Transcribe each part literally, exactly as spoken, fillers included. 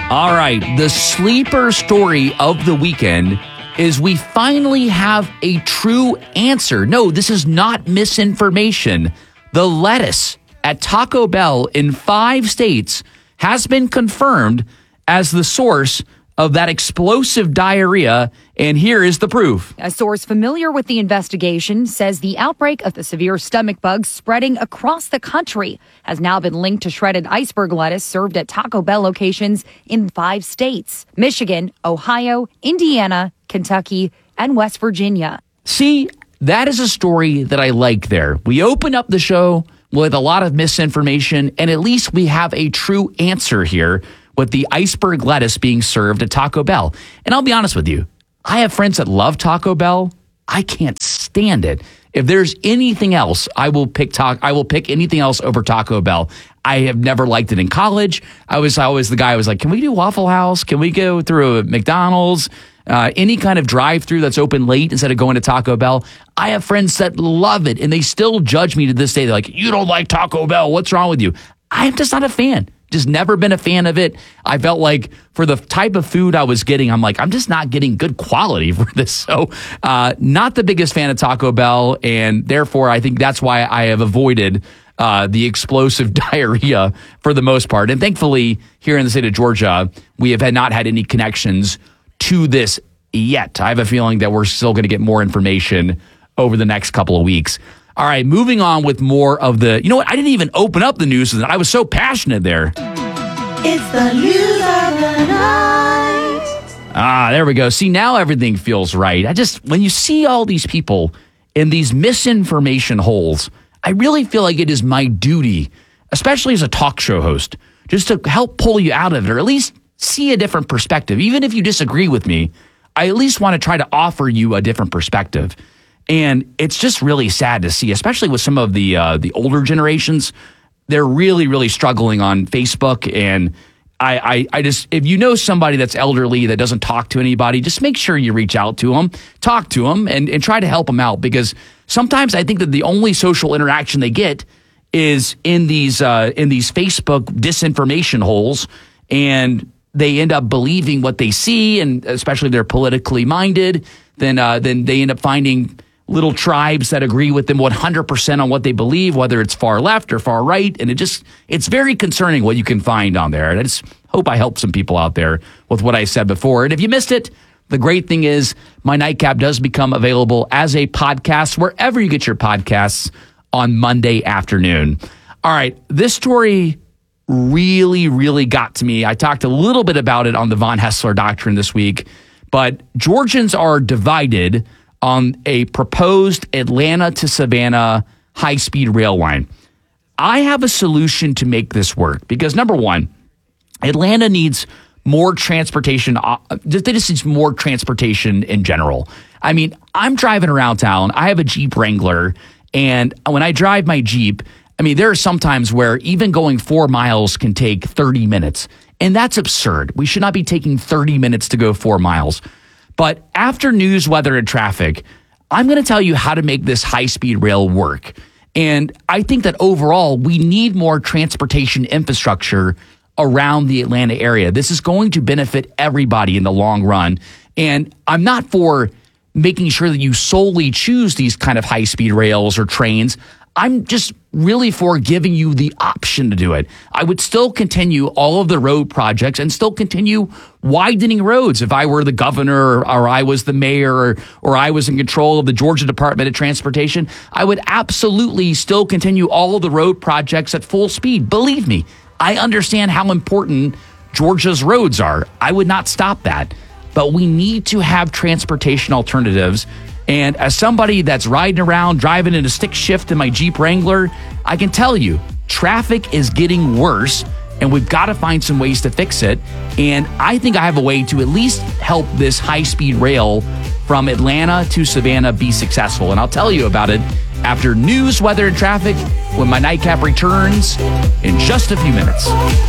All right, the sleeper story of the weekend is we finally have a true answer. No, this is not misinformation. The lettuce at Taco Bell in five states has been confirmed as the source of that explosive diarrhea, and here is the proof. A source familiar with the investigation says the outbreak of the severe stomach bug spreading across the country has now been linked to shredded iceberg lettuce served at Taco Bell locations in five states: Michigan, Ohio, Indiana, Kentucky, and West Virginia. See, that is a story that I like there. We open up the show with a lot of misinformation, and at least we have a true answer here with the iceberg lettuce being served at Taco Bell. And I'll be honest with you, I have friends that love Taco Bell. I can't stand it. If there's anything else, I will pick ta- I will pick anything else over Taco Bell. I have never liked it in college. I was always the guy who was like, can we do Waffle House? Can we go through a McDonald's? Uh, any kind of drive-through that's open late instead of going to Taco Bell. I have friends that love it, and they still judge me to this day. They're like, you don't like Taco Bell. What's wrong with you? I'm just not a fan. Just never been a fan of it. I felt like for the type of food I was getting, I'm like, I'm just not getting good quality for this. So uh, not the biggest fan of Taco Bell, and therefore I think that's why I have avoided uh, the explosive diarrhea for the most part. And thankfully, here in the state of Georgia, we have had not had any connections to this yet. I have a feeling that we're still going to get more information over the next couple of weeks. All right, moving on with more of the, you know what? I didn't even open up the news. I was so passionate there. It's the news of the night. Ah, there we go. See, now everything feels right. I just, when you see all these people in these misinformation holes, I really feel like it is my duty, especially as a talk show host, just to help pull you out of it, or at least see a different perspective. Even if you disagree with me, I at least want to try to offer you a different perspective. And it's just really sad to see, especially with some of the uh, the older generations. They're really, really struggling on Facebook. And I, I, I just, if you know somebody that's elderly that doesn't talk to anybody, just make sure you reach out to them, talk to them, and, and try to help them out. Because sometimes I think that the only social interaction they get is in these uh, in these Facebook disinformation holes, and they end up believing what they see, and especially if they're politically minded, then uh, then they end up finding little tribes that agree with them one hundred percent on what they believe, whether it's far left or far right. And it just, it's very concerning what you can find on there. And I just hope I help some people out there with what I said before. And if you missed it, the great thing is my Nightcap does become available as a podcast wherever you get your podcasts on Monday afternoon. All right, this story really, really got to me. I talked a little bit about it on the Von Haessler Doctrine this week, but Georgians are divided on a proposed Atlanta to Savannah high-speed rail line. I have a solution to make this work because, number one, Atlanta needs more transportation. They just need more transportation in general. I mean, I'm driving around town. I have a Jeep Wrangler, and when I drive my Jeep, I mean, there are some times where even going four miles can take thirty minutes, and that's absurd. We should not be taking thirty minutes to go four miles. But after news, weather, and traffic, I'm going to tell you how to make this high-speed rail work. And I think that overall, we need more transportation infrastructure around the Atlanta area. This is going to benefit everybody in the long run. And I'm not for making sure that you solely choose these kind of high-speed rails or trains. I'm just really for giving you the option to do it. I would still continue all of the road projects and still continue widening roads if I were the governor or, or I was the mayor or, or I was in control of the Georgia Department of Transportation. I would absolutely still continue all of the road projects at full speed. Believe me, I understand how important Georgia's roads are. I would not stop that. But we need to have transportation alternatives. And as somebody that's riding around, driving in a stick shift in my Jeep Wrangler, I can tell you, traffic is getting worse, and we've got to find some ways to fix it. And I think I have a way to at least help this high-speed rail from Atlanta to Savannah be successful. And I'll tell you about it after news, weather, and traffic when my Nightcap returns in just a few minutes.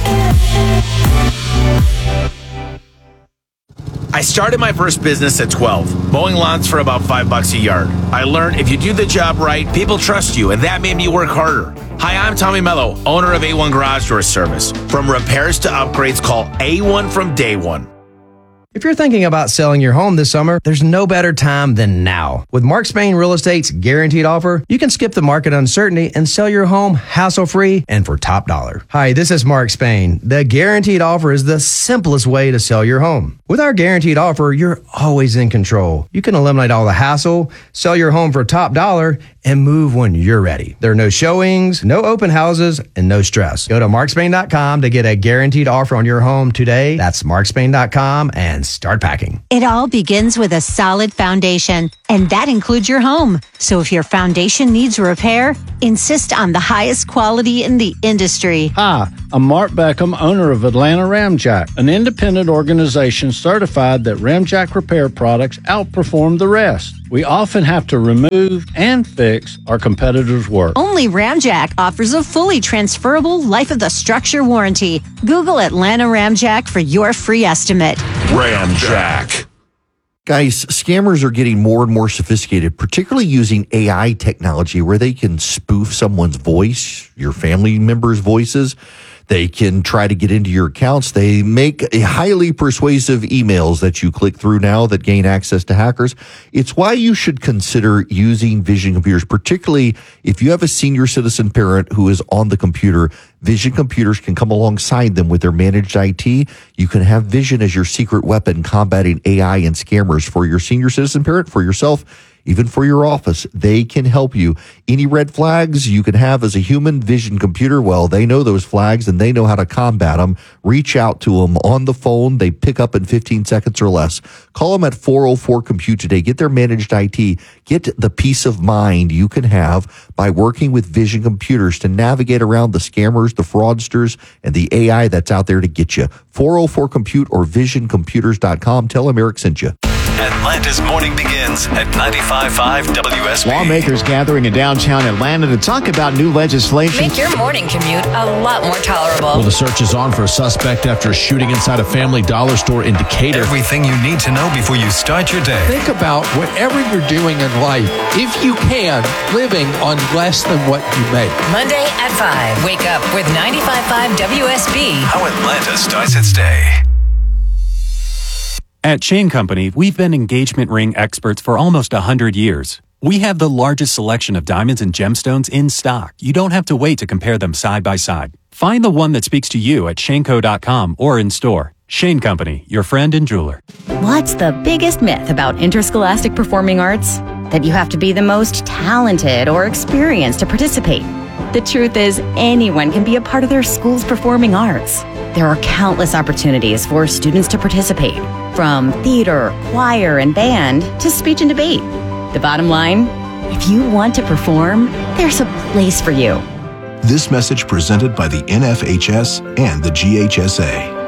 I started my first business at twelve, mowing lawns for about five bucks a yard. I learned if you do the job right, people trust you, and that made me work harder. Hi, I'm Tommy Mello, owner of A one Garage Door Service. From repairs to upgrades, call A one from day one. If you're thinking about selling your home this summer, there's no better time than now. With Mark Spain Real Estate's guaranteed offer, you can skip the market uncertainty and sell your home hassle-free and for top dollar. Hi, this is Mark Spain. The guaranteed offer is the simplest way to sell your home. With our guaranteed offer, you're always in control. You can eliminate all the hassle, sell your home for top dollar, and move when you're ready. There are no showings, no open houses, and no stress. Go to mark spain dot com to get a guaranteed offer on your home today. That's mark spain dot com and start packing. It all begins with a solid foundation, and that includes your home. So if your foundation needs repair, insist on the highest quality in the industry. Hi, I'm Mark Beckham, owner of Atlanta Ramjack, an independent organization certified that Ramjack repair products outperform the rest. We often have to remove and fix our competitors' work. Only Ramjack offers a fully transferable life of the structure warranty. Google Atlanta Ramjack for your free estimate. Ramjack. Guys, scammers are getting more and more sophisticated, particularly using A I technology where they can spoof someone's voice, your family members' voices. They can try to get into your accounts. They make highly persuasive emails that you click through now that gain access to hackers. It's why you should consider using Vision computers, particularly if you have a senior citizen parent who is on the computer. Vision computers can come alongside them with their managed I T. You can have Vision as your secret weapon combating A I and scammers for your senior citizen parent, for yourself, even for your office. They can help you. Any red flags you can have as a human, Vision computer, well, they know those flags and they know how to combat them. Reach out to them on the phone. They pick up in fifteen seconds or less. Call them at four oh four compute today. Get their managed I T. Get the peace of mind you can have by working with Vision computers to navigate around the scammers, the fraudsters, and the A I that's out there to get you. four oh four compute or vision computers dot com. Tell them Eric sent you. Atlanta's morning begins at ninety-five point five W S B. Lawmakers gathering in downtown Atlanta to talk about new legislation. Make your morning commute a lot more tolerable. Well, the search is on for a suspect after a shooting inside a Family Dollar store in Decatur. Everything you need to know before you start your day. Think about whatever you're doing in life, if you can, living on less than what you make. Monday at five. Wake up with ninety-five point five W S B. How Atlanta starts its day. At Chain Company, we've been engagement ring experts for almost one hundred years. We have the largest selection of diamonds and gemstones in stock. You don't have to wait to compare them side by side. Find the one that speaks to you at Shaneco dot com or in store. Chain Company, your friend and jeweler. What's the biggest myth about interscholastic performing arts? That you have to be the most talented or experienced to participate. The truth is, anyone can be a part of their school's performing arts. There are countless opportunities for students to participate, from theater, choir, and band to speech and debate. The bottom line, if you want to perform, there's a place for you. This message presented by the N F H S and the G H S A.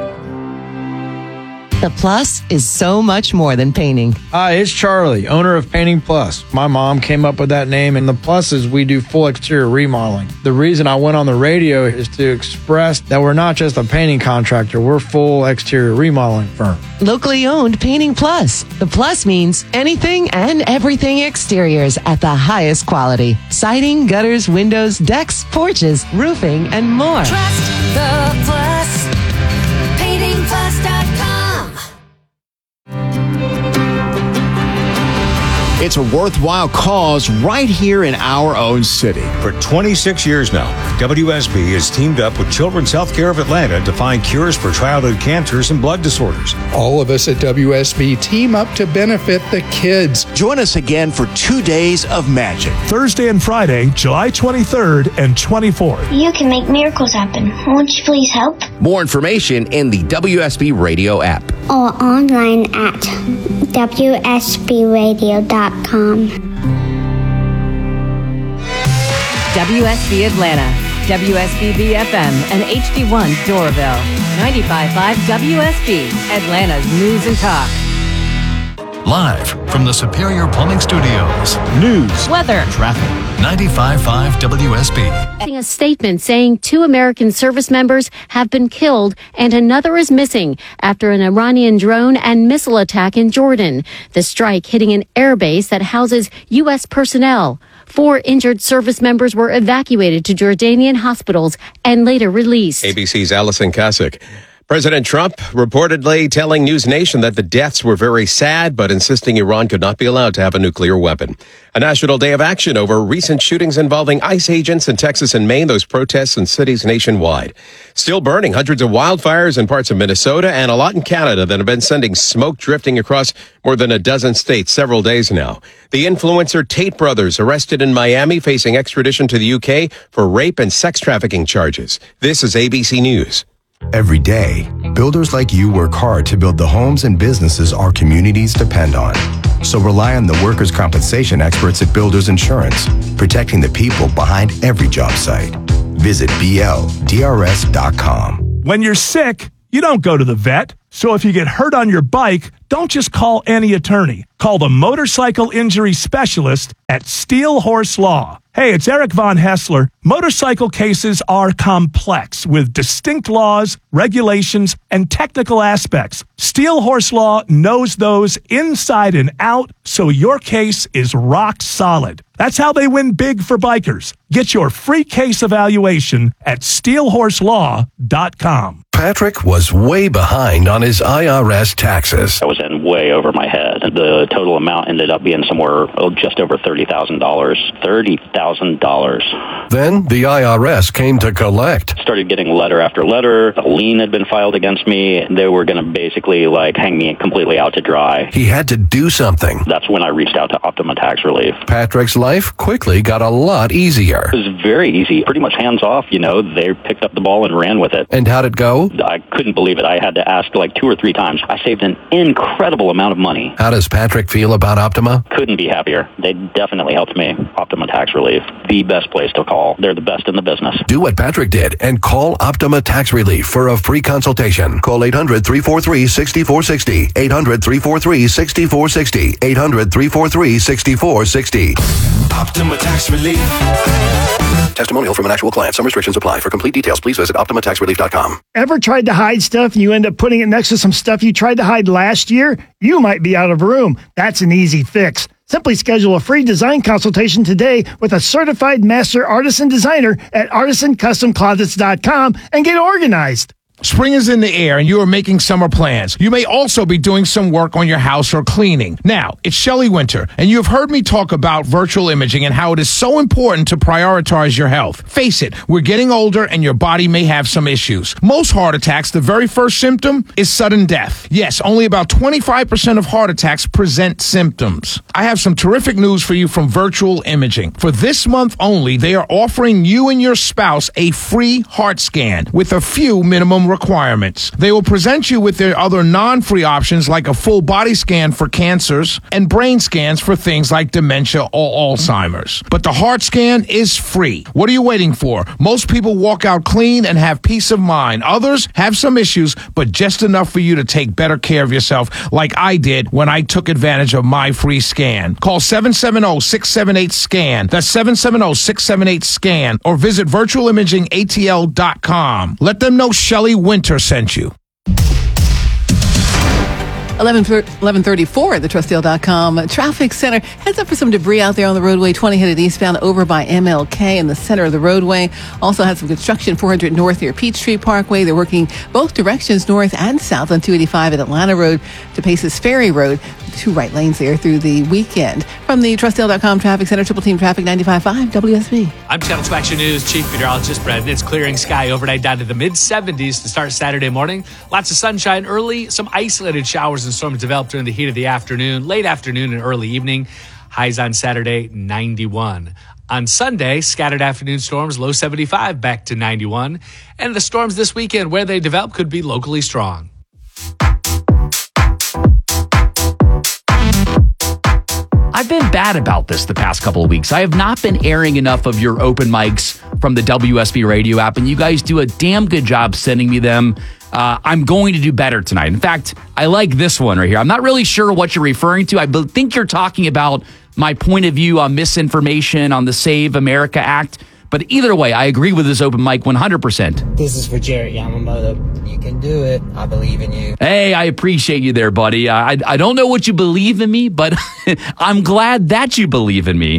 The Plus is so much more than painting. Hi, it's Charlie, owner of Painting Plus. My mom came up with that name, and the Plus is we do full exterior remodeling. The reason I went on the radio is to express that we're not just a painting contractor, we're full exterior remodeling firm. Locally owned Painting Plus. The Plus means anything and everything exteriors at the highest quality. Siding, gutters, windows, decks, porches, roofing, and more. Trust the Plus. painting plus dot com. It's a worthwhile cause right here in our own city. For twenty-six years now, W S B has teamed up with Children's Healthcare of Atlanta to find cures for childhood cancers and blood disorders. All of us at W S B team up to benefit the kids. Join us again for two days of magic. Thursday and Friday, July twenty-third and twenty-fourth. You can make miracles happen. Won't you please help? More information in the W S B Radio app. Or online at W S B radio dot com. W S B Atlanta, W S B B F M, and H D one Doraville. ninety-five point five W S B, Atlanta's News and Talk. Live from the Superior Plumbing Studios. News, weather, traffic. ninety-five point five W S B. A statement saying two American service members have been killed and another is missing after an Iranian drone and missile attack in Jordan. The strike hitting an airbase that houses U S personnel. Four injured service members were evacuated to Jordanian hospitals and later released. A B C's Allison Kasich. President Trump reportedly telling News Nation that the deaths were very sad, but insisting Iran could not be allowed to have a nuclear weapon. A national day of action over recent shootings involving ICE agents in Texas and Maine, those protests in cities nationwide. Still burning, hundreds of wildfires in parts of Minnesota and a lot in Canada that have been sending smoke drifting across more than a dozen states several days now. The influencer Tate brothers arrested in Miami facing extradition to the U K for rape and sex trafficking charges. This is A B C News. Every day, builders like you work hard to build the homes and businesses our communities depend on. So rely on the workers' compensation experts at Builders Insurance, protecting the people behind every job site. Visit B L D R S dot com. When you're sick, you don't go to the vet. So if you get hurt on your bike, don't just call any attorney. Call the motorcycle injury specialist at Steel Horse Law. Hey, it's Eric Von Hessler. Motorcycle cases are complex with distinct laws, regulations, and technical aspects. Steel Horse Law knows those inside and out, so your case is rock solid. That's how they win big for bikers. Get your free case evaluation at steel horse law dot com. Patrick was way behind on his I R S taxes. I was in way over my head. The total amount ended up being somewhere oh, just over thirty thousand dollars. thirty thousand dollars. Then the I R S came to collect. Started getting letter after letter. A lien had been filed against me. They were going to basically like hang me completely out to dry. He had to do something. That's when I reached out to Optima Tax Relief. Patrick's life quickly got a lot easier. It was very easy. Pretty much hands off, you know. They picked up the ball and ran with it. And how'd it go? I couldn't believe it. I had to ask like two or three times. I saved an incredible amount of money. How does Patrick feel about Optima? Couldn't be happier. They definitely helped me. Optima Tax Relief, the best place to call. They're the best in the business. Do what Patrick did and call Optima Tax Relief for a free consultation. Call eight hundred, three four three, six four six zero. eight hundred, three four three, six four six zero. eight hundred, three four three, six four six zero. Optima Tax Relief. Testimonial from an actual client. Some restrictions apply. For complete details, please visit optima tax relief dot com. Ever tried to hide stuff and you end up putting it next to some stuff you tried to hide last year? You might be out of room. That's an easy fix. Simply schedule a free design consultation today with a certified master artisan designer at artisan custom closets dot com and get organized. Spring is in the air and you are making summer plans. You may also be doing some work on your house or cleaning. Now, it's Shelley Winter, and you have heard me talk about virtual imaging and how it is so important to prioritize your health. Face it, we're getting older and your body may have some issues. Most heart attacks, the very first symptom is sudden death. Yes, only about twenty-five percent of heart attacks present symptoms. I have some terrific news for you from Virtual Imaging. For this month only, they are offering you and your spouse a free heart scan with a few minimum requirements. They will present you with their other non-free options like a full body scan for cancers and brain scans for things like dementia or Alzheimer's. But the heart scan is free. What are you waiting for? Most people walk out clean and have peace of mind. Others have some issues, but just enough for you to take better care of yourself like I did when I took advantage of my free scan. Call seven seven zero, six seven eight, SCAN. That's seven seven zero, six seven eight, SCAN. Or visit virtual imaging A T L dot com. Let them know Shelley Winter sent you. eleven thirty-four at the trust deal dot com traffic center. Heads up for some debris out there on the roadway. twenty headed eastbound over by M L K in the center of the roadway. Also had some construction four hundred north near Peachtree Parkway. They're working both directions north and south on two eighty-five at Atlanta Road to Paces Ferry Road. Two right lanes there through the weekend. From the trust deal dot com traffic center, Triple Team Traffic ninety-five point five W S B. I'm Channel two Action News Chief Meteorologist Brad. It's clearing sky overnight down to the mid seventies to start Saturday morning. Lots of sunshine early. Some isolated showers and storms developed during the heat of the afternoon, late afternoon and early evening. Highs on Saturday, ninety-one. On Sunday, scattered afternoon storms, low seventy-five, back to ninety-one. And the storms this weekend, where they develop, could be locally strong. I've been bad about this the past couple of weeks. I have not been airing enough of your open mics from the W S B radio app, and you guys do a damn good job sending me them. Uh, I'm going to do better tonight. In fact, I like this one right here. I'm not really sure what you're referring to. I think you're talking about my point of view on misinformation on the Save America Act. But either way, I agree with this open mic one hundred percent. This is for Jared Yamamoto. You can do it. I believe in you. Hey, I appreciate you there, buddy. I, I don't know what you believe in me, but I'm glad that you believe in me.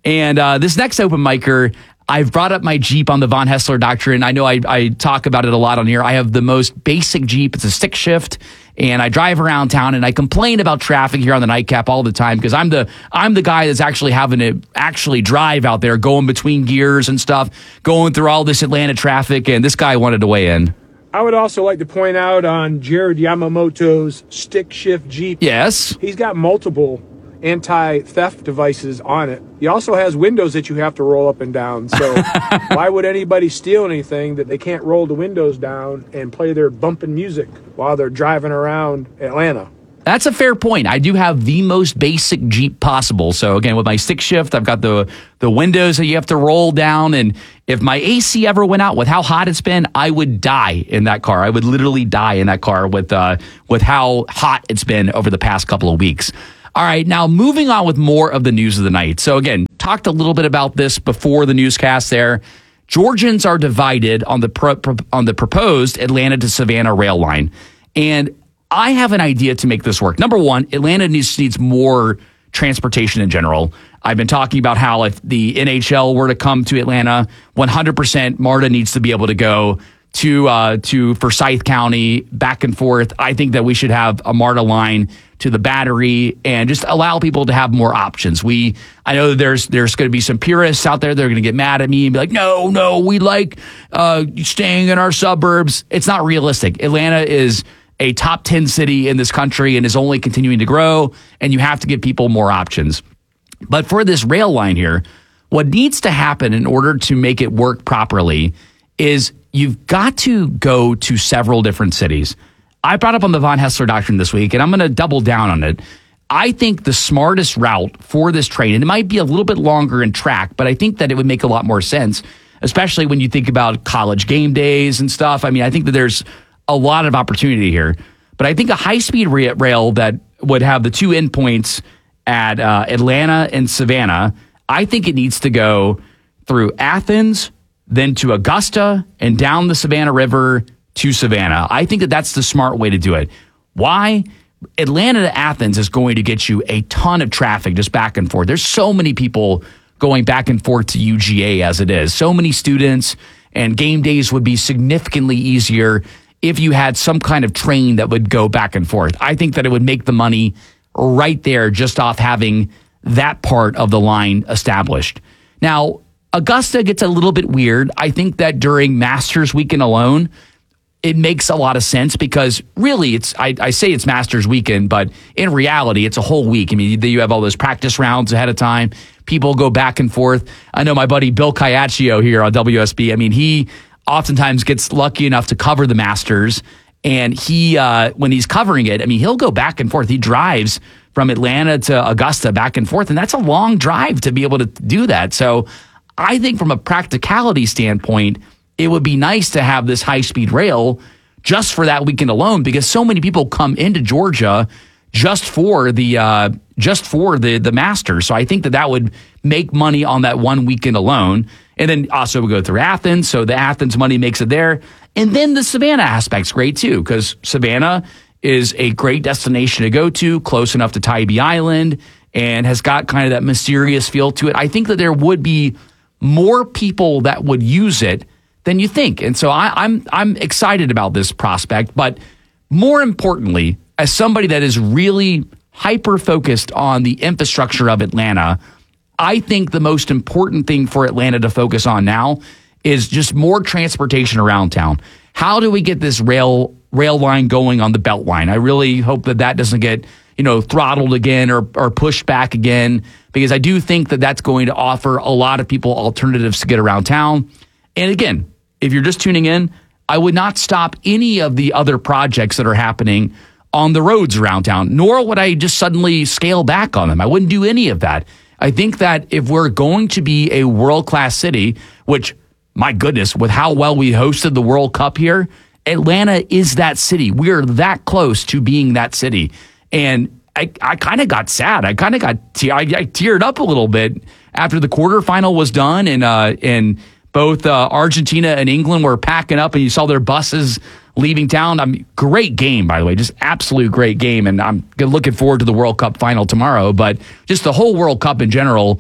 And uh, this next open micer, I've brought up my Jeep on the Von Hessler Doctrine. I know I, I talk about it a lot on here. I have the most basic Jeep. It's a stick shift, and I drive around town, and I complain about traffic here on the Nightcap all the time because I'm the I'm the guy that's actually having to actually drive out there, going between gears and stuff, going through all this Atlanta traffic, and this guy wanted to weigh in. I would also like to point out on Jared Yamamoto's stick shift Jeep. Yes. He's got multiple anti-theft devices on it. He also has windows that you have to roll up and down. So why would anybody steal anything that they can't roll the windows down and play their bumping music while they're driving around Atlanta? That's a fair point. I do have the most basic Jeep possible. So again, with my stick shift, I've got the the windows that you have to roll down. And if my A C ever went out with how hot it's been, I would die in that car. I would literally die in that car with uh, with how hot it's been over the past couple of weeks. All right, now moving on with more of the news of the night. So again, talked a little bit about this before the newscast there. Georgians are divided on the pro, pro, on the proposed Atlanta to Savannah rail line. And I have an idea to make this work. Number one, Atlanta needs needs more transportation in general. I've been talking about how if the N H L were to come to Atlanta, one hundred percent MARTA needs to be able to go to uh, to Forsyth County, back and forth. I think that we should have a MARTA line to the Battery and just allow people to have more options. We, I know there's there's going to be some purists out there that are going to get mad at me and be like, no, no, we like uh, staying in our suburbs. It's not realistic. Atlanta is a top ten city in this country and is only continuing to grow, and you have to give people more options. But for this rail line here, what needs to happen in order to make it work properly is you've got to go to several different cities. I brought up on the Von Hessler Doctrine this week, and I'm going to double down on it. I think the smartest route for this train, and it might be a little bit longer in track, but I think that it would make a lot more sense, especially when you think about college game days and stuff. I mean, I think that there's a lot of opportunity here. But I think a high-speed rail that would have the two endpoints at uh, Atlanta and Savannah, I think it needs to go through Athens, then to Augusta, and down the Savannah River to Savannah. I think that that's the smart way to do it. Why? Atlanta to Athens is going to get you a ton of traffic just back and forth. There's so many people going back and forth to U G A as it is. So many students, and game days would be significantly easier if you had some kind of train that would go back and forth. I think that it would make the money right there just off having that part of the line established. Now, Augusta gets a little bit weird. I think that during Masters weekend alone, it makes a lot of sense because really it's, I, I say it's Masters weekend, but in reality, it's a whole week. I mean, you have all those practice rounds ahead of time. People go back and forth. I know my buddy Bill Caiaccio here on W S B. I mean, he oftentimes gets lucky enough to cover the Masters, and he, uh, when he's covering it, I mean, he'll go back and forth. He drives from Atlanta to Augusta back and forth, and that's a long drive to be able to do that. So I think from a practicality standpoint, it would be nice to have this high-speed rail just for that weekend alone, because so many people come into Georgia just for the uh, just for the the Masters. So I think that that would make money on that one weekend alone. And then also we go through Athens, so the Athens money makes it there. And then the Savannah aspect's great too, because Savannah is a great destination to go to, close enough to Tybee Island, and has got kind of that mysterious feel to it. I think that there would be more people that would use it than you think. And so I, I'm I'm excited about this prospect. But more importantly, as somebody that is really hyper-focused on the infrastructure of Atlanta, I think the most important thing for Atlanta to focus on now is just more transportation around town. How do we get this rail rail line going on the Beltline? I really hope that that doesn't get, you know, throttled again or, or pushed back again, because I do think that that's going to offer a lot of people alternatives to get around town. And again, if you're just tuning in, I would not stop any of the other projects that are happening on the roads around town, nor would I just suddenly scale back on them. I wouldn't do any of that. I think that if we're going to be a world-class city, which, my goodness, with how well we hosted the World Cup here, Atlanta is that city. We're that close to being that city. And I, I kind of got sad. I kind of got, te- I, I teared up a little bit after the quarterfinal was done, and uh, and both uh, Argentina and England were packing up, and you saw their buses leaving town. I mean, great game, by the way, just absolute great game. And I'm looking forward to the World Cup final tomorrow. But just the whole World Cup in general,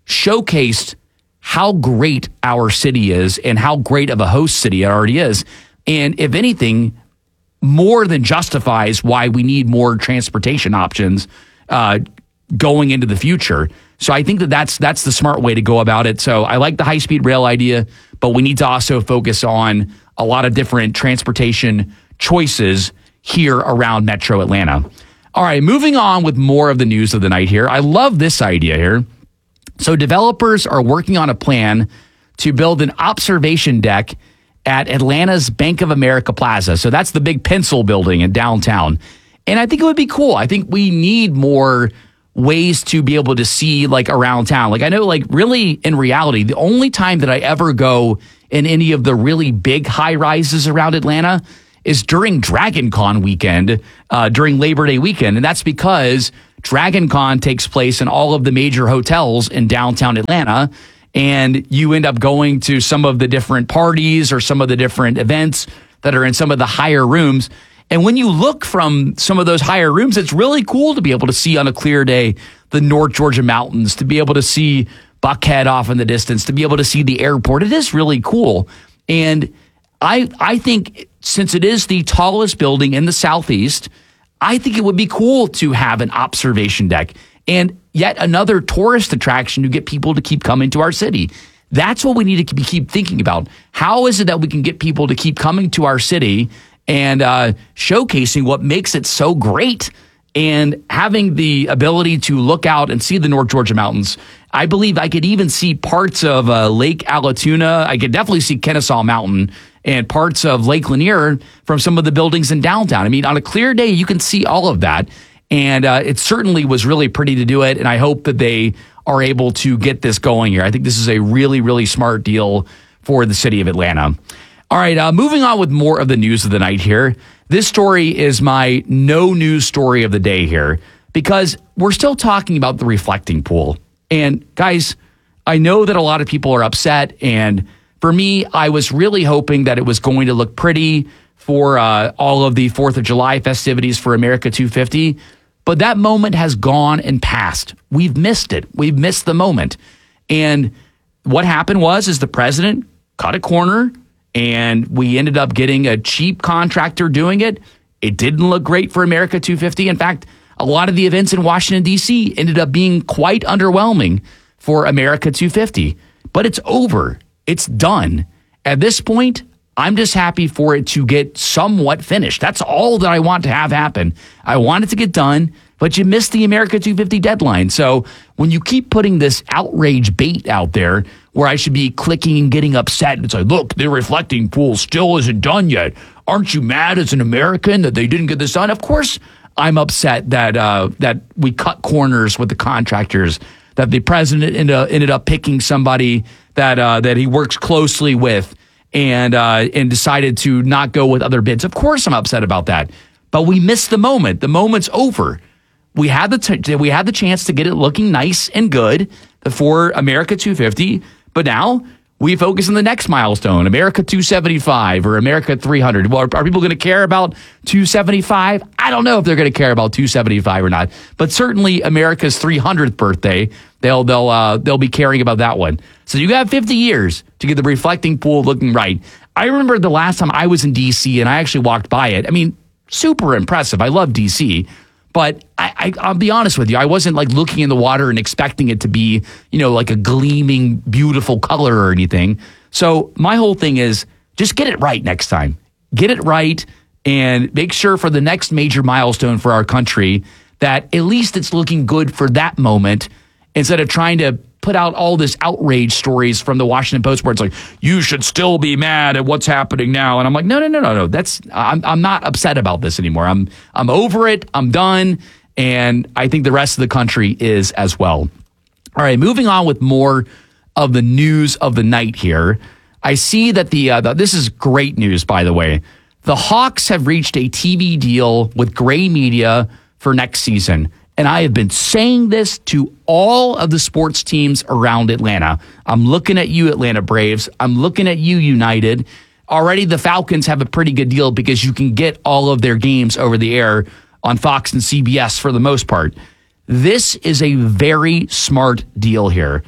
showcased how great our city is and how great of a host city it already is. And if anything, more than justifies why we need more transportation options uh, going into the future. So I think that that's, that's the smart way to go about it. So I like the high-speed rail idea, but we need to also focus on a lot of different transportation choices here around Metro Atlanta. All right, moving on with more of the news of the night here. I love this idea here. So developers are working on a plan to build an observation deck at Atlanta's Bank of America Plaza. So that's the big pencil building in downtown. And I think it would be cool. I think we need more ways to be able to see like around town. Like I know like really in reality, the only time that I ever go in any of the really big high rises around Atlanta is during Dragon Con weekend, uh, during Labor Day weekend. And that's because Dragon Con takes place in all of the major hotels in downtown Atlanta. And you end up going to some of the different parties or some of the different events that are in some of the higher rooms. And when you look from some of those higher rooms, it's really cool to be able to see on a clear day the North Georgia mountains, to be able to see Buckhead off in the distance, to be able to see the airport. It is really cool. And I I think since it is the tallest building in the Southeast, I think it would be cool to have an observation deck and yet another tourist attraction to get people to keep coming to our city. That's what we need to keep thinking about. How is it that we can get people to keep coming to our city and uh, showcasing what makes it so great and having the ability to look out and see the North Georgia mountains? I believe I could even see parts of uh, Lake Allatoona. I could definitely see Kennesaw Mountain and parts of Lake Lanier from some of the buildings in downtown. I mean, on a clear day, you can see all of that. And uh, it certainly was really pretty to do it. And I hope that they are able to get this going here. I think this is a really, really smart deal for the city of Atlanta. All right, uh, moving on with more of the news of the night here. This story is my no news story of the day here because we're still talking about the reflecting pool. And guys, I know that a lot of people are upset. And for me, I was really hoping that it was going to look pretty for uh, all of the fourth of July festivities for America two fifty. But that moment has gone and passed. We've missed it. We've missed the moment. And what happened was is the president cut a corner and we ended up getting a cheap contractor doing it. It didn't look great for America two fifty. In fact, a lot of the events in Washington, D C ended up being quite underwhelming for America two fifty. But it's over. It's done. At this point, I'm just happy for it to get somewhat finished. That's all that I want to have happen. I want it to get done, but you missed the America two fifty deadline. So when you keep putting this outrage bait out there where I should be clicking and getting upset, it's like, look, the reflecting pool still isn't done yet. Aren't you mad as an American that they didn't get this done? Of course, I'm upset that uh, that we cut corners with the contractors, that the president ended up, ended up picking somebody that uh, that he works closely with and uh, and decided to not go with other bids. Of course, I'm upset about that. But we missed the moment. The moment's over. We had the t- we had the chance to get it looking nice and good for America two fifty, but now we focus on the next milestone, America two seventy-five or America three hundred. Well, are, are people going to care about two seventy-five? I don't know if they're going to care about two seventy-five or not, but certainly America's three hundredth birthday, they'll they'll uh, they'll be caring about that one. So you got fifty years to get the reflecting pool looking right. I remember the last time I was in D C and I actually walked by it. I mean, super impressive. I love D C. But I, I, I'll be honest with you, I wasn't like looking in the water and expecting it to be, you know, like a gleaming, beautiful color or anything. So my whole thing is just get it right next time. Get it right and make sure for the next major milestone for our country that at least it's looking good for that moment instead of trying to put out all this outrage stories from the Washington Post where it's like, you should still be mad at what's happening now. And I'm like, no, no, no, no, no. That's I'm I'm not upset about this anymore. I'm I'm over it. I'm done. And I think the rest of the country is as well. All right, moving on with more of the news of the night here. I see that the, uh, the this is great news, by the way. The Hawks have reached a T V deal with Gray Media for next season. And I have been saying this to all of the sports teams around Atlanta. I'm looking at you, Atlanta Braves. I'm looking at you, United. Already the Falcons have a pretty good deal because you can get all of their games over the air on Fox and C B S for the most part. This is a very smart deal here.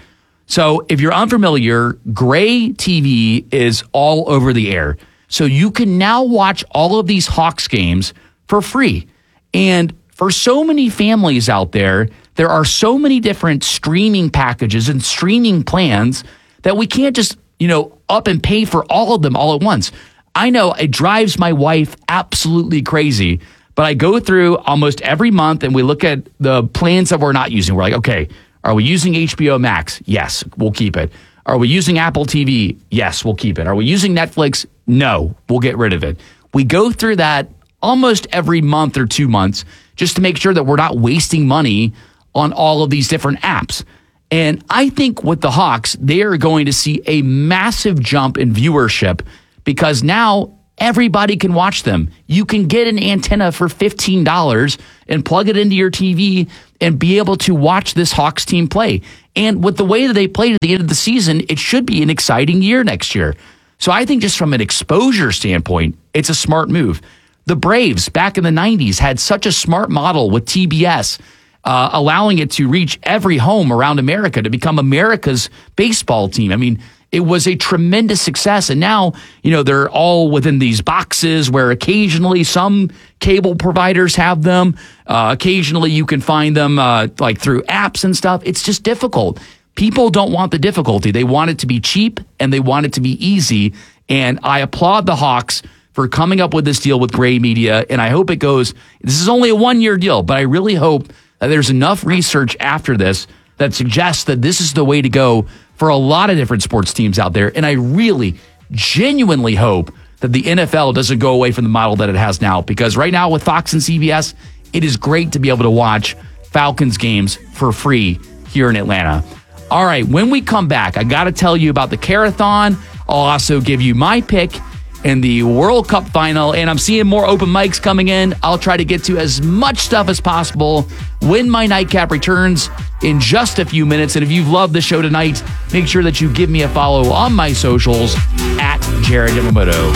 So if you're unfamiliar, Gray T V is all over the air. So you can now watch all of these Hawks games for free. And for so many families out there, there are so many different streaming packages and streaming plans that we can't just, you know, up and pay for all of them all at once. I know it drives my wife absolutely crazy, but I go through almost every month and we look at the plans that we're not using. We're like, okay, are we using H B O Max? Yes, we'll keep it. Are we using Apple T V? Yes, we'll keep it. Are we using Netflix? No, we'll get rid of it. We go through that almost every month or two months just to make sure that we're not wasting money on all of these different apps. And I think with the Hawks, they are going to see a massive jump in viewership because now everybody can watch them. You can get an antenna for fifteen dollars and plug it into your T V and be able to watch this Hawks team play. And with the way that they played at the end of the season, it should be an exciting year next year. So I think just from an exposure standpoint, it's a smart move. The Braves back in the nineties had such a smart model with T B S, uh, allowing it to reach every home around America to become America's baseball team. I mean, it was a tremendous success. And now, you know, they're all within these boxes where occasionally some cable providers have them. Uh, occasionally you can find them uh, like through apps and stuff. It's just difficult. People don't want the difficulty. They want it to be cheap and they want it to be easy. And I applaud the Hawks for coming up with this deal with Gray Media. And I hope it goes, this is only a one-year deal, but I really hope that there's enough research after this that suggests that this is the way to go for a lot of different sports teams out there. And I really, genuinely hope that the N F L doesn't go away from the model that it has now. Because right now with Fox and C B S, it is great to be able to watch Falcons games for free here in Atlanta. All right, when we come back, I got to tell you about the Carathon. I'll also give you my pick in the World Cup final, and I'm seeing more open mics coming in. I'll try to get to as much stuff as possible when my nightcap returns in just a few minutes. And if you've loved the show tonight, make sure that you give me a follow on my socials at Jared Yamamoto.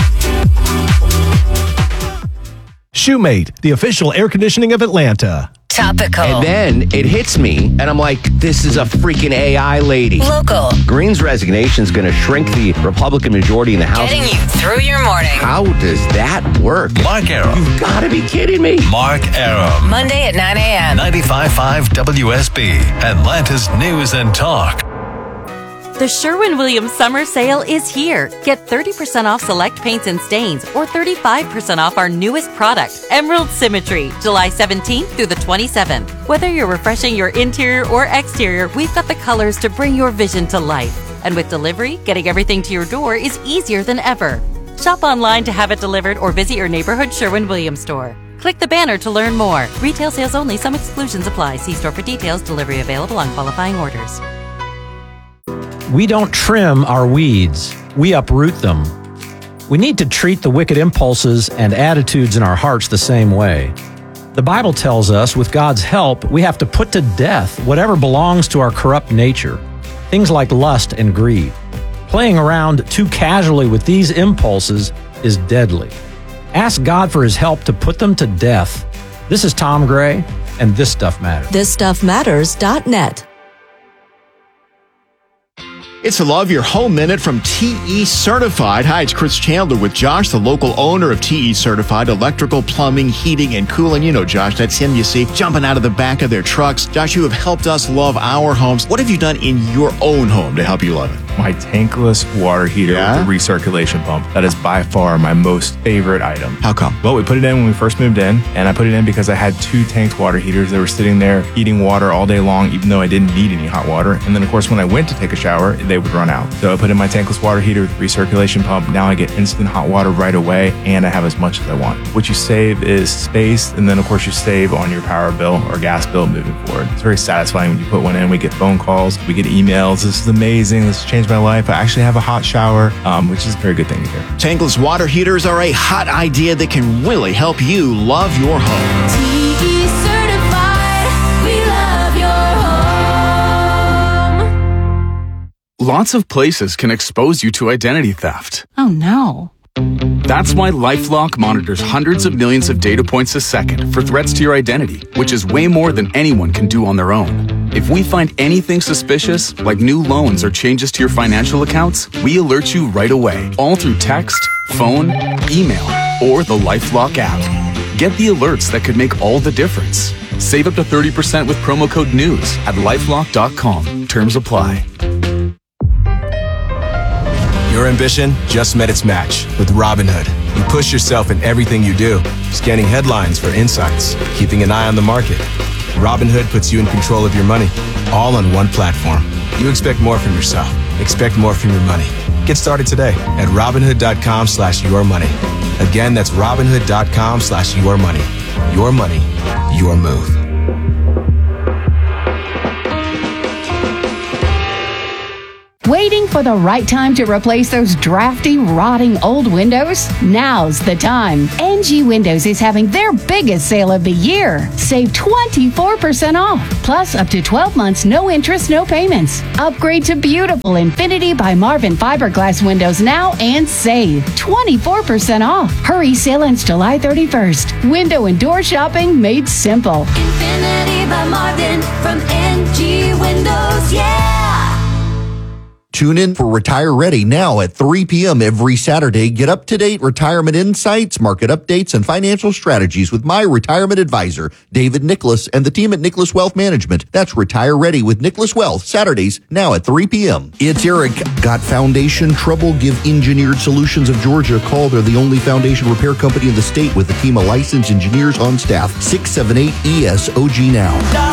Shoemate, the official air conditioning of Atlanta. Topical. And then it hits me, and I'm like, this is a freaking A I lady. Local. Green's resignation is going to shrink the Republican majority in the House. Getting you through your morning. How does that work? Mark Arum. You've got to be kidding me. Mark Arum. Monday at nine a.m. ninety-five point five W S B, Atlanta's News and Talk. The Sherwin-Williams summer sale is here. Get thirty percent off select paints and stains or thirty-five percent off our newest product, Emerald Symmetry, July seventeenth through the twenty-seventh. Whether you're refreshing your interior or exterior, we've got the colors to bring your vision to life. And with delivery, getting everything to your door is easier than ever. Shop online to have it delivered or visit your neighborhood Sherwin-Williams store. Click the banner to learn more. Retail sales only. Some exclusions apply. See store for details. Delivery available on qualifying orders. We don't trim our weeds, we uproot them. We need to treat the wicked impulses and attitudes in our hearts the same way. The Bible tells us with God's help, we have to put to death whatever belongs to our corrupt nature, things like lust and greed. Playing around too casually with these impulses is deadly. Ask God for his help to put them to death. This is Tom Gray, and This Stuff Matters. this stuff matters dot net. It's the Love Your Home Minute from T E Certified. Hi, it's Chris Chandler with Josh, the local owner of T E Certified Electrical, Plumbing, Heating, and Cooling. You know Josh, that's him you see jumping out of the back of their trucks. Josh, you have helped us love our homes. What have you done in your own home to help you love it? My tankless water heater Yeah? with the recirculation pump. That is by far my most favorite item. How come? Well, we put it in when we first moved in, and I put it in because I had two tanked water heaters that were sitting there heating water all day long, even though I didn't need any hot water. And then, of course, when I went to take a shower, they would run out. So I put in my tankless water heater with recirculation pump. Now I get instant hot water right away, and I have as much as I want. What you save is space, and then, of course, you save on your power bill or gas bill moving forward. It's very satisfying when you put one in. We get phone calls, we get emails. This is amazing. This has changed my life. I actually have a hot shower, um, which is a very good thing to hear. Tankless water heaters are a hot idea that can really help you love your home. T E certified, we love your home. Lots of places can expose you to identity theft. Oh no. That's why LifeLock monitors hundreds of millions of data points a second for threats to your identity, which is way more than anyone can do on their own. If we find anything suspicious, like new loans or changes to your financial accounts, we alert you right away, all through text, phone, email, or the LifeLock app. Get the alerts that could make all the difference. Save up to thirty percent with promo code NEWS at lifelock dot com. Terms apply. Your ambition just met its match with Robinhood. You push yourself in everything you do, scanning headlines for insights, keeping an eye on the market. Robinhood puts you in control of your money, all on one platform. You expect more from yourself. Expect more from your money. Get started today at Robinhood.com slash your money. Again, that's Robinhood.com slash your money. Your money, your move. Waiting for the right time to replace those drafty, rotting old windows? Now's the time. N G Windows is having their biggest sale of the year. Save twenty-four percent off, plus up to twelve months, no interest, no payments. Upgrade to beautiful Infinity by Marvin fiberglass windows now and save twenty-four percent off. Hurry, sale ends July thirty-first. Window and door shopping made simple. Infinity by Marvin from N G Windows, yeah! Tune in for Retire Ready now at three p.m. every Saturday. Get up-to-date retirement insights, market updates, and financial strategies with my retirement advisor, David Nicholas, and the team at Nicholas Wealth Management. That's Retire Ready with Nicholas Wealth, Saturdays now at three p.m. It's Eric. Got foundation trouble? Give Engineered Solutions of Georgia a call. They're the only foundation repair company in the state with a team of licensed engineers on staff. six seven eight E S O G now.